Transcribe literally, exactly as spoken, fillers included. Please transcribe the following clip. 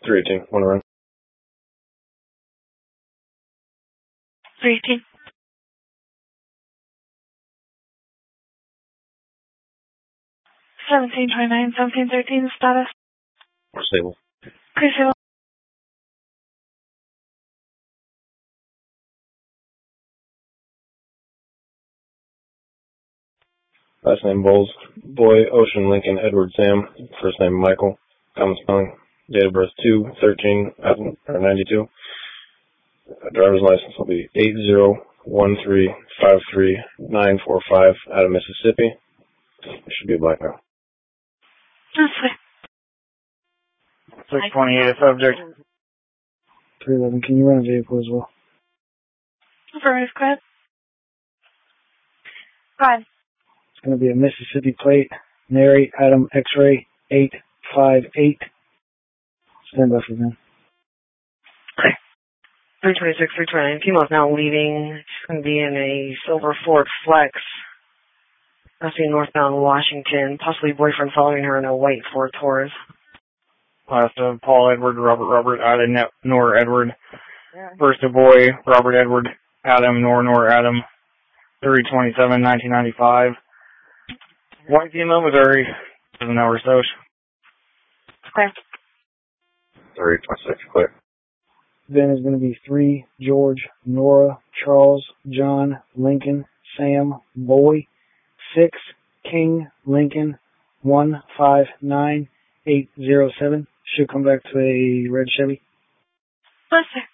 three eighteen, one run. three eighteen. seventeen twenty-nine, seventeen thirteen, status. We're stable. Clear stable. Last name Bowles. Boy, Ocean, Lincoln, Edward, Sam. First name Michael. Common spelling. Date of birth two thirteen or ninety-two. Driver's license will be eight zero one three five three nine four five out of Mississippi. It should be a black now. That's fine. six twenty-eight, subject. three eleven, can you run a vehicle as well? Affirmative, go ahead. Go ahead. It's going to be a Mississippi plate, Mary Adam X-ray eight five eight. Stand by for them. three twenty-six, three twenty-nine. Female's now leaving. She's going to be in a silver Ford Flex. Crossing northbound Washington. Possibly boyfriend following her in a white Ford Taurus. Last of Paul Edward, Robert Robert, Adam Nor Edward. First of boy, Robert Edward, Adam Nor Nor Adam. three twenty-seven, nineteen ninety-five. White female, Missouri. Doesn't know her social. Clear. three twenty-six, clear. Then is going to be three George, Nora, Charles, John, Lincoln, Sam, Boy, six King, Lincoln, one five nine eight zero seven. Should come back to a red Chevy. Yes, sir.